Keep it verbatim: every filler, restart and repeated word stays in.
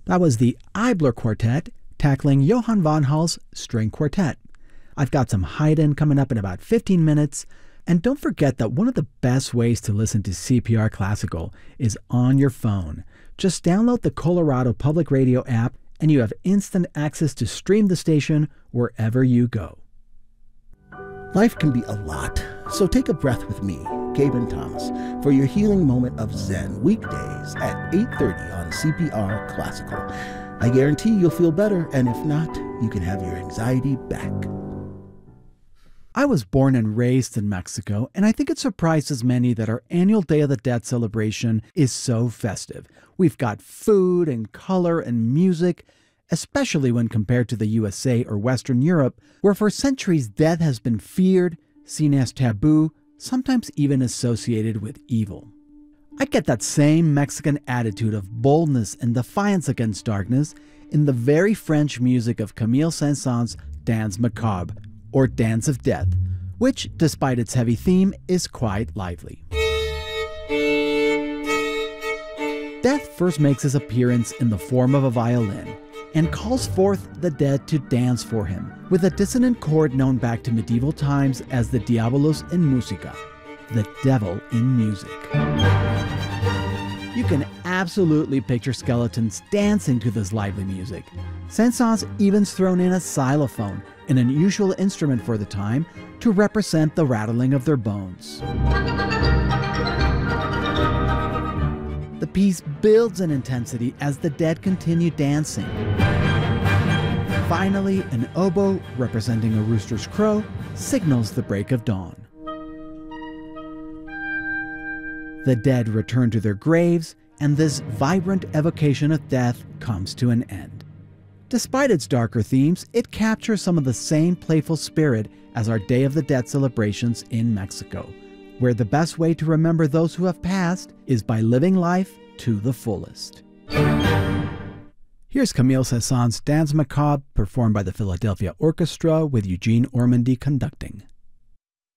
That was the Eibler Quartet tackling Johann von Hall's String Quartet. I've got some Haydn coming up in about fifteen minutes, and don't forget that one of the best ways to listen to C P R Classical is on your phone. Just download the Colorado Public Radio app and you have instant access to stream the station wherever you go. Life can be a lot, so take a breath with me, Gaben Thomas, for your healing moment of Zen weekdays at eight thirty on C P R Classical. I guarantee you'll feel better, and if not, you can have your anxiety back. I was born and raised in Mexico, and I think it surprises many that our annual Day of the Dead celebration is so festive. We've got food and color and music, especially when compared to the U S A or Western Europe, where for centuries death has been feared, seen as taboo, sometimes even associated with evil. I get that same Mexican attitude of boldness and defiance against darkness in the very French music of Camille Saint-Saëns' Danse Macabre, or Dance of Death, which, despite its heavy theme, is quite lively. Death first makes his appearance in the form of a violin, and calls forth the dead to dance for him, with a dissonant chord known back to medieval times as the Diabolus in Musica, the devil in music. You can absolutely picture skeletons dancing to this lively music. Saint-Saëns even's thrown in a xylophone, an unusual instrument for the time, to represent the rattling of their bones. The piece builds in intensity as the dead continue dancing. Finally, an oboe, representing a rooster's crow, signals the break of dawn. The dead return to their graves, and this vibrant evocation of death comes to an end. Despite its darker themes, it captures some of the same playful spirit as our Day of the Dead celebrations in Mexico, where the best way to remember those who have passed is by living life to the fullest. Here's Camille Saint-Saëns' Danse Macabre, performed by the Philadelphia Orchestra with Eugene Ormandy conducting.